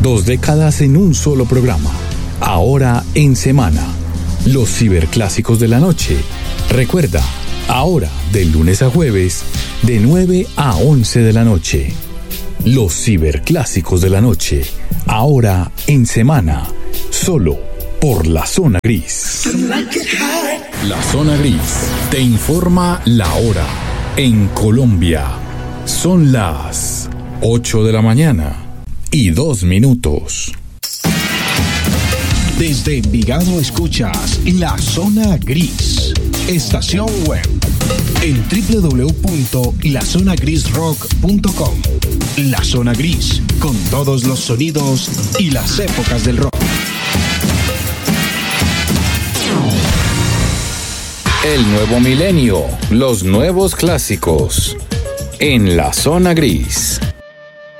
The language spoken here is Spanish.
2 décadas en un solo programa. Ahora en semana. Los ciberclásicos de la noche. Recuerda, ahora de lunes a jueves, de 9 a 11 de la noche. Los ciberclásicos de la noche. Ahora en semana. Solo por La Zona Gris. La Zona Gris te informa la hora. En Colombia son las 8 de la mañana y 2 minutos. Desde Envigado escuchas La Zona Gris. Estación web en www.lazonagrisrock.com. La Zona Gris, con todos los sonidos y las épocas del rock. El nuevo milenio, los nuevos clásicos. En La Zona Gris.